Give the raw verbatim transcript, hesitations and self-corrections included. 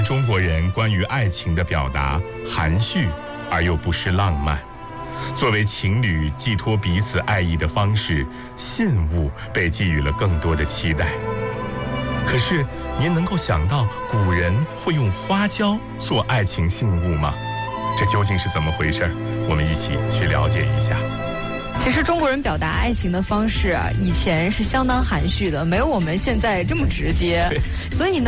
中国人关于爱情的表达含蓄而又不失浪漫。作为情侣寄托彼此爱意的方式，信物被寄予了更多的期待。可是您能够想到古人会用花椒做爱情信物吗？这究竟是怎么回事？我们一起去了解一下。 其实中国人表达爱情的方式啊，以前是相当含蓄的，没有我们现在这么直接。所以呢